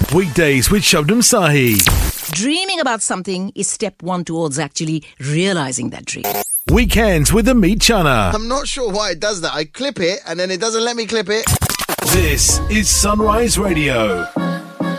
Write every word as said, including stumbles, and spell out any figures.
up weekdays with Shabnam Sahi. Dreaming about something is step one towards actually realizing that dream. Weekends with Amit Chana. I'm not sure why it does that. I clip it and then it doesn't let me clip it. This is Sunrise Radio.